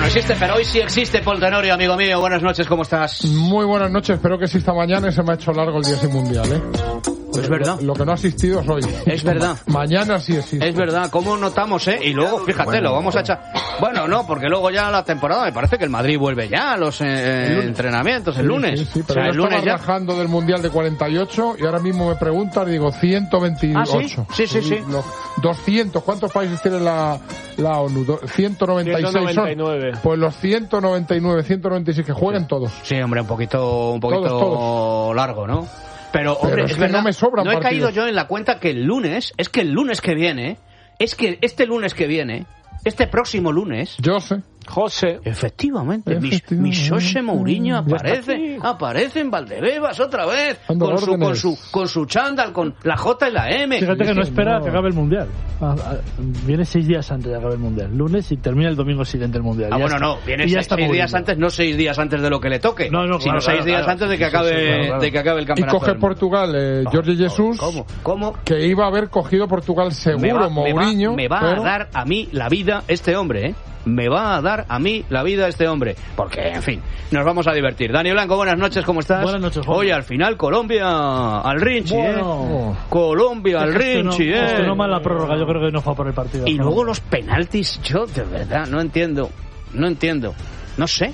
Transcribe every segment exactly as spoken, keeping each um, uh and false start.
existe, pero hoy sí existe, Paul Tenorio, amigo mío. Buenas noches, ¿cómo estás? Muy buenas noches, espero que exista mañana y se me ha hecho largo el día sin mundial, ¿eh? Es verdad. Lo, lo que no ha asistido es hoy. Es verdad. Mañana sí existe. Es verdad, ¿cómo notamos, eh? Y luego, fíjate, bueno, lo vamos a echar... Bueno, no, porque luego ya la temporada, me parece que el Madrid vuelve ya a los eh, entrenamientos el lunes. Sí, sí, sí, pero o sea, yo el lunes estaba ya... rajando del mundial de cuarenta y ocho y ahora mismo me preguntas y digo ciento veintiocho. ¿Ah, sí? Sí, sí, sí. Los doscientos, ¿cuántos países tiene la, la ONU? ciento noventa y seis ciento noventa y nueve. Son. Pues los ciento noventa y nueve, ciento noventa y seis que jueguen todos. Sí, hombre, un poquito, un poquito todos, todos. largo, ¿no? Pero, hombre, Pero es, es que verdad, no me sobran no he partidos. caído yo en la cuenta que el lunes, es que el lunes que viene, es que este lunes que viene, este próximo lunes... Yo sé. José. Efectivamente, Efectivamente. mi, mi José Mourinho Ya aparece, aparece en Valdebebas otra vez, Ando con su, órdenes. con su con su chándal, con la J y la M. Fíjate que no Sí, espera no. que acabe el Mundial. Ah, ah, Viene seis días antes de acabar el Mundial. Lunes y termina el domingo siguiente el Mundial. Ah, Ya bueno, está. no, viene Y ya seis, está seis Mourinho. días antes, no seis días antes de lo que le toque, No, no, sino claro, seis claro, días claro. antes de que Sí, sí, acabe, sí, claro, claro. de que acabe el Y campeonato. coge del mundo. Portugal, eh, Jorge Jesús, ¿Cómo? ¿Cómo? que iba a haber cogido Portugal seguro, Me va, me va- Mourinho. me va pero... a dar a mí la vida este hombre, ¿eh? Me va a dar a mí la vida este hombre. Porque, en fin, nos vamos a divertir. Dani Blanco, buenas noches, ¿cómo estás? Buenas noches, Juan. Oye, al final Colombia al Rinchi, Bueno. ¿eh? Colombia al Es que gestionó- Rinchi, ¿eh? gestionó mal la prórroga, yo creo que no fue por el partido. Y ¿no? luego los penaltis, yo de verdad no entiendo. No entiendo. No sé.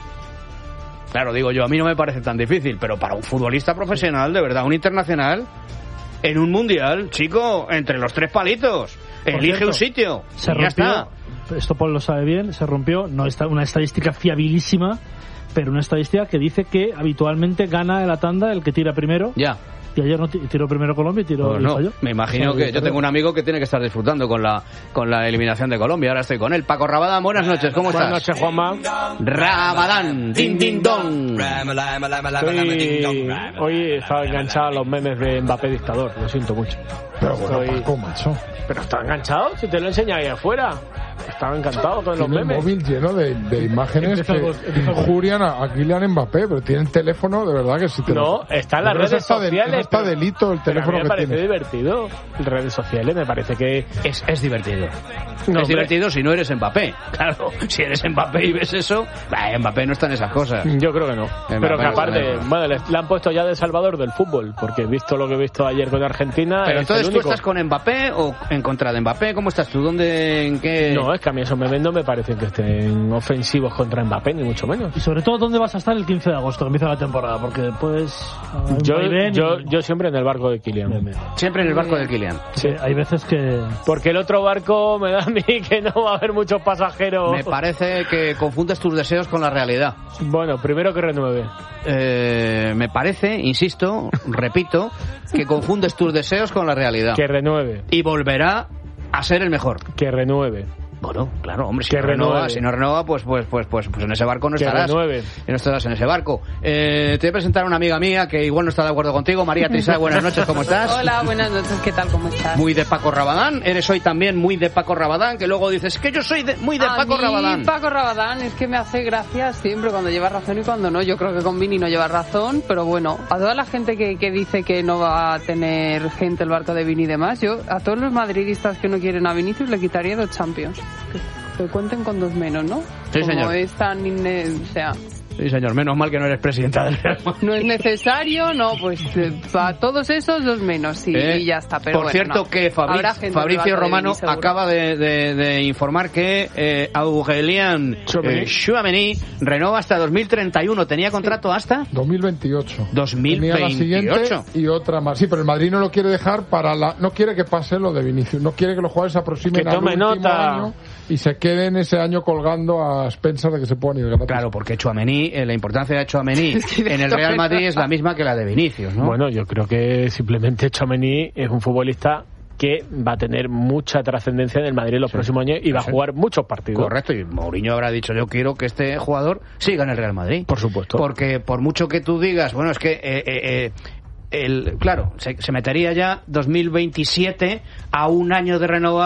Claro, digo yo, a mí no me parece tan difícil, pero para un futbolista profesional, de verdad, un internacional, en un mundial, chico, entre los tres palitos, Por elige cierto, un sitio. Se y ya está. rompió, esto Paul lo sabe bien, se rompió, no está una estadística fiabilísima, pero una estadística que dice que habitualmente gana en la tanda el que tira primero. Ya. Y ayer no ti- tiró primero Colombia y tiró Pues y no, falló. me imagino O sea, que yo tengo un amigo que tiene que estar disfrutando con la con la eliminación de Colombia. Ahora estoy con él. Paco Rabadán, buenas noches, ¿cómo Buenas estás? noches, Juanma. Rabadán, din din don. Estoy... Hoy estaba enganchado a los memes de Mbappé dictador, lo siento mucho. Pero bueno, Estoy- Paco, macho. Pero está enganchado, si te lo enseña ahí afuera. Estaba encantado con los Tiene el memes. móvil lleno de, de imágenes Empieza que algo- empieza algo. injurian a, a Kylian Mbappé, pero tiene el teléfono, de verdad que sí te No, lo... está en las Pero eso redes está de- sociales. eso está pero- delito el pero a mí teléfono me que parece tiene. divertido. Redes sociales me parece que... Es, es divertido. No, es hombre. divertido si no eres Mbappé. Claro, si eres Mbappé y ves eso, bah, Mbappé no está en esas cosas. Yo creo que no. Mbappé Pero que no aparte, sabe. bueno, le, le han puesto ya de salvador del fútbol, porque visto lo que he visto ayer con Argentina... Pero es entonces el tú único. estás con Mbappé o en contra de Mbappé, ¿cómo estás tú? ¿Dónde, en qué? No, es que a mí esos memes no me parecen que estén ofensivos contra Mbappé, ni mucho menos. Y sobre todo, ¿dónde vas a estar el quince de agosto, que empieza la temporada? Porque después... hay un Yo, vaivén yo, y- yo siempre en el barco de Kylian. Bien, bien. Siempre en el barco de Kylian. Sí, hay veces que... Porque el otro barco me da a mí que no va a haber muchos pasajeros. Me parece que confundes tus deseos con la realidad. Bueno, primero que renueve. Eh, me parece, insisto, repito, que confundes tus deseos con la realidad. Que renueve. Y volverá a ser el mejor. Que renueve. Bueno, claro, hombre, si Que no renueva, renueve. si no renueva, pues, pues, pues, pues, pues en ese barco no Que estarás. renueve. Y no estarás en ese barco. Eh, te voy a presentar a una amiga mía que igual no está de acuerdo contigo. María Trisá, buenas noches, ¿cómo estás? Hola, buenas noches, ¿qué tal? ¿Cómo estás? Muy de Paco Rabadán. Eres hoy también muy de Paco Rabadán, que luego dices que yo soy de- muy de a Paco mí, Rabadán. Paco Rabadán, es que me hace gracia siempre cuando lleva razón y cuando no. Yo creo que con Vini no lleva razón, pero bueno, a toda la gente que, que dice que no va a tener gente el barco de Vini y demás, yo a todos los madridistas que no quieren a Vinicius le quitaría dos Champions. Que, que cuenten con dos menos, ¿no? Sí, Como señor. es tan... inne- o sea, Sí, señor, menos mal que no eres presidenta del Real Madrid. no es necesario, no, pues eh, para todos esos dos menos y, Eh, y ya está. Pero Por bueno, cierto, no. que Fabri- Habrá gente del Fabricio barco de Romano Vini, seguro. acaba de, de- de informar que eh, Aurélien Tchouaméni. eh, Tchouaméni renueva hasta dos mil treinta y uno. ¿Tenía contrato hasta? dos mil veintiocho. dos mil Tenía la siguiente veintiocho. y otra más. Sí, pero el Madrid no lo quiere dejar para la... No quiere que pase lo de Vinicius. No quiere que los jugadores se aproximen Que al tome último nota. año y se queden ese año colgando a expensas de que se puedan ir gratis. Claro, porque Tchouaméni, eh, la importancia de Tchouaméni Es que de en el esto Real me Madrid pasa. es la misma que la de Vinicius, ¿no? Bueno, yo creo que simplemente Tchouaméni es un futbolista que va a tener mucha trascendencia en el Madrid en los Sí. próximos años y va Sí. a jugar muchos partidos. Correcto, y Mourinho habrá dicho, yo quiero que este jugador siga en el Real Madrid. Por supuesto. Porque por mucho que tú digas, bueno, es que... Eh, eh, eh, el, claro, se, se metería ya dos mil veintisiete a un año de renovar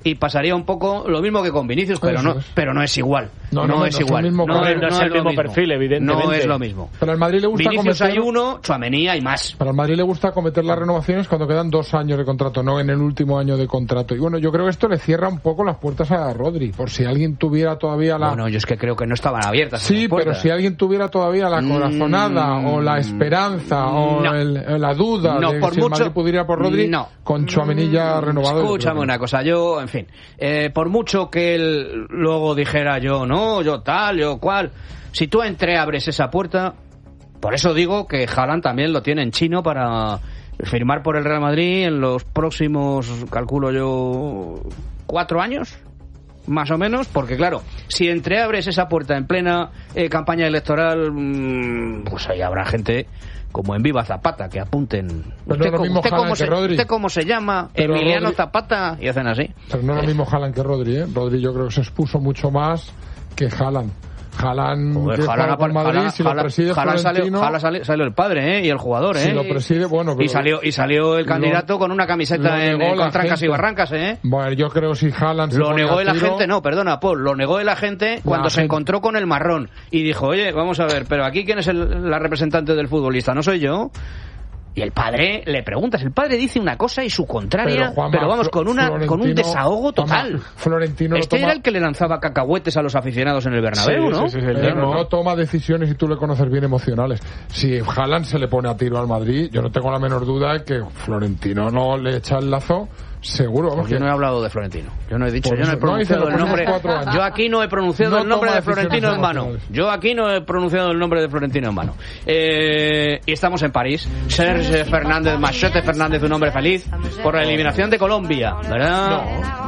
y pasaría un poco lo mismo que con Vinicius, pero Eso no, es. pero no es igual. No, No, no, no es es el igual. mismo no, perfil. no No es el lo mismo mismo. perfil, evidentemente. No es lo mismo. Pero al Madrid le gusta Vinicius cometer... hay uno, Tchouaméni hay más. Para el Madrid le gusta cometer las renovaciones cuando quedan dos años de contrato, no en el último año de contrato. Y bueno, yo creo que esto le cierra un poco las puertas a Rodri, por si alguien tuviera todavía la... Bueno, yo es que creo que no estaban abiertas. Sí, esas pero puertas. si alguien tuviera todavía la corazonada Mm, o la esperanza o no. el- la duda No, de por si mucho- el Madrid pudiera ir por Rodri, no. con Tchouaméni ya renovado... yo Escúchame creo que- una cosa, yo, en fin, eh, por mucho que él luego dijera yo no, yo tal, yo cual, si tú entreabres esa puerta, por eso digo que Haaland también lo tiene en chino para firmar por el Real Madrid en los próximos, calculo yo, cuatro años, más o menos, porque claro, si entreabres esa puerta en plena eh, campaña electoral, mmm, pues ahí habrá gente como en Viva Zapata que apunten. Pero no ¿Usted, es lo cómo- mismo usted Haaland cómo que se, Rodri. ¿Usted cómo se llama? Pero Emiliano Rodri- Zapata, y hacen así. Pero no es lo mismo Haaland que Rodri, ¿eh? Rodri yo creo que se expuso mucho más que Haaland. Haaland, Joder, que Haaland, juega con Madrid, Haaland- si lo Haaland- preside Haaland salió, Florentino, Haaland salió, salió el padre, ¿eh? Y el jugador, ¿eh? si lo preside, bueno, pero y salió y salió el candidato lo- con una lo camiseta en, negó en la con trancas y gente. barrancas, ¿eh? Bueno, yo creo que si Haaland se Lo pone negó a el tiro- agente, no, perdona, Paul, lo negó el agente cuando se gente- encontró con el marrón y dijo, oye, vamos a ver, pero aquí quién es el, la representante del futbolista, no soy yo. Y el padre le preguntas, el padre dice una cosa y su contraria, pero, Juanma, vamos, Flo- con una con un Florentino- desahogo total. Juanma, Florentino Este lo toma, era el que le lanzaba cacahuetes a los aficionados en el Bernabéu, Sí, ¿no? sí, sí, el pero mismo. no toma decisiones, y tú le conoces bien, emocionales. Si Haaland se le pone a tiro al Madrid, yo no tengo la menor duda de que Florentino no le echa el lazo, seguro. Vamos, Pues yo que- no he hablado de Florentino. Yo no he dicho, Por yo no he eso, no, pronunciado dice el los nombre. últimos cuatro años. Yo aquí no he pronunciado No el nombre toma de Florentino en decisiones vano. emocionales. Yo aquí no he pronunciado el nombre de Florentino en vano. Eh, y estamos en París. Serge Fernández, Machete Fernández, un hombre feliz por la eliminación de Colombia, ¿verdad?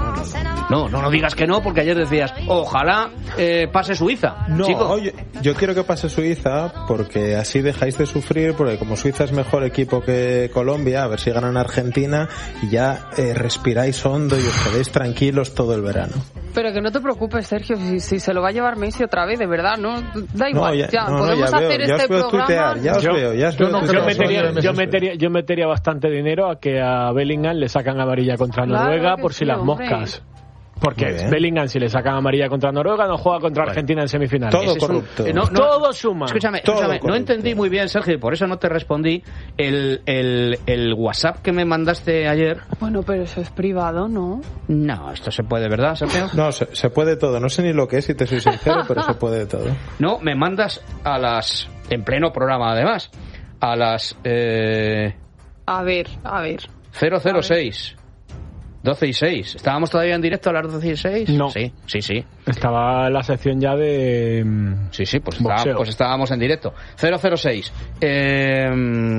No, no, no digas que no, porque ayer decías, ojalá eh, pase Suiza. No, Chico. yo, yo quiero que pase Suiza porque así dejáis de sufrir, porque como Suiza es mejor equipo que Colombia, a ver si ganan Argentina y ya eh, respiráis hondo y os quedéis tranquilos todo el verano. Pero que no te preocupes, Sergio, si, si se lo va a llevar Messi otra vez, de verdad, ¿no? Da igual, No, ya, ya, no, no, podemos ya veo, hacer ya este os veo programa. tuitear, ya os Yo- veo, ya os yo veo no tuitear. Yo creo que metería, Meses yo, espera. metería, yo metería bastante dinero a que a Bellingham le sacan amarilla contra Claro Noruega que por sí, si las hombre. moscas. Muy Porque bien. Bellingham, si le sacan amarilla contra Noruega, no juega contra Argentina en semifinales. Todo Ese es un- corrupto. eh, no, no, Todo suma. Escúchame, Todo escúchame, no corrupto. entendí muy bien, Sergio, y por eso no te respondí el, el, el WhatsApp que me mandaste ayer. Bueno, pero eso es privado, ¿no? No, esto se puede, ¿verdad, Sergio? No, se, se puede todo. No sé ni lo que es, si te soy sincero, pero se puede todo. No, me mandas a las... en pleno programa, además. A las... Eh, A ver, a ver. cero cero seis. doce y seis. ¿Estábamos todavía en directo a las doce y seis? No. Sí, sí, sí. Estaba en la sección ya de... mm, Sí, sí, pues, Boxeo. estaba- pues estábamos en directo. cero cero seis. Eh,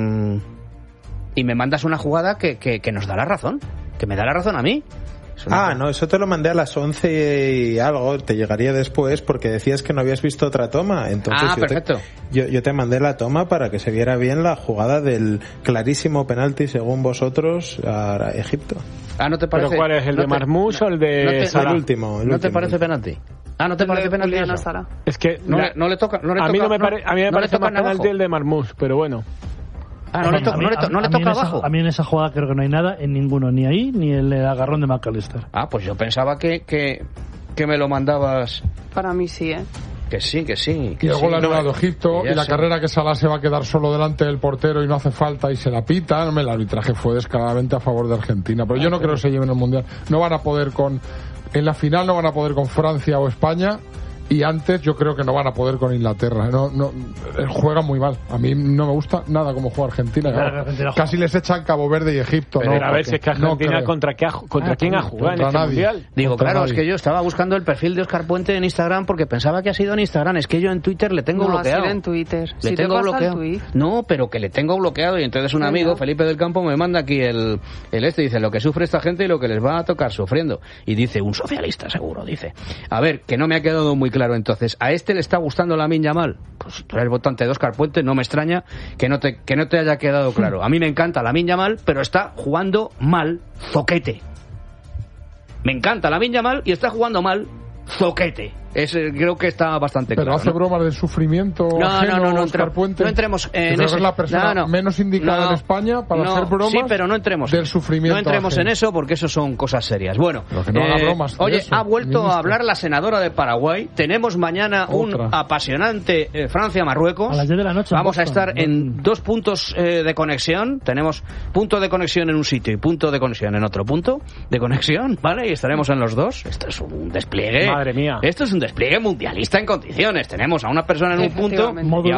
y me mandas una jugada que, que, que nos da la razón. Que me da la razón a mí. Es una- Ah, no, eso te lo mandé a las once y algo, te llegaría después porque decías que no habías visto otra toma. Entonces Ah, yo, perfecto. te, yo, yo te mandé la toma para que se viera bien la jugada del clarísimo penalti, según vosotros, a Egipto. Ah, ¿no te ¿Pero parece? cuál es? ¿El no de te- Marmoush o el de no te- Salah? El último, el ¿No te último. parece penalti? Ah, ¿no te parece penalti Julián eso? Sala. Es que No, la- le, no le toca... No le a toca mí no me, no- pare- a mí me no le parece toca más en abajo. penalti el de Marmoush, pero bueno. Ah, no le, to- A mí- no le, to- a- no le a mí toca en esa- abajo. A mí en esa jugada creo que no hay nada en ninguno, ni ahí ni el agarrón de McAllister. Ah, pues yo pensaba que, que, que me lo mandabas... Para mí sí, ¿eh? Que sí, que sí. Que Y el sí. gol ha No, anulado Egipto, que ya y la sé. carrera que Salah se va a quedar solo delante del portero y no hace falta y se la pita. Hombre, el arbitraje fue descaradamente a favor de Argentina, pero yo no creo que se lleven el Mundial. No van a poder con... En la final no van a poder con Francia o España, y antes yo creo que no van a poder con Inglaterra. No, no, eh, juegan muy mal. A mí no me gusta nada cómo juega Argentina. Claro, Claro. Argentina juega. Casi les echan Cabo Verde y Egipto. Pero ¿no? a ver si es que No Argentina creo. contra, qué ha, contra Ah, quién ha contra jugado en este nadie. mundial. Digo, Contra claro, nadie. es que yo estaba buscando el perfil de Óscar Puente en Instagram porque pensaba que ha sido en Instagram. Es que yo en Twitter le tengo No, ha bloqueado. sido en Twitter. Le Si te tengo pasa el bloqueado. tuit. No, pero que le tengo bloqueado y entonces un Ya, amigo, ya. Felipe del Campo, me manda aquí el, el este, dice lo que sufre esta gente y lo que les va a tocar sufriendo. Y dice, un socialista seguro, dice. A ver, que no me ha quedado muy claro entonces. ¿A este le está gustando Lamine Yamal? Pues tú eres votante de Óscar Puente, no me extraña que no te, que no te haya quedado claro. A mí me encanta Lamine Yamal, pero está jugando mal, zoquete. Me encanta Lamine Yamal y está jugando mal, zoquete. Es, creo que está bastante Pero claro. hace ¿no? bromas del sufrimiento No, ajeno, no, no, no, Óscar entre- Puente. no entremos en Creo ese- que es la persona no, no. menos indicada No, en España para no, hacer bromas. Sí, pero no entremos. Del sufrimiento No entremos ajeno. en eso porque eso son cosas serias. Bueno, Pero que no haga bromas de oye, eso, ha vuelto ministro. a hablar la senadora de Paraguay. Tenemos mañana un Otra. apasionante eh, Francia-Marruecos. A las diez de la noche en Vamos a Boston. estar en dos puntos eh, de conexión. Tenemos punto de conexión en un sitio y punto de conexión en otro punto de conexión, ¿vale? Y estaremos en los dos. Esto es un despliegue. Madre mía. Esto es un despliegue mundialista en condiciones. Tenemos a una persona en un punto Efectivamente. y a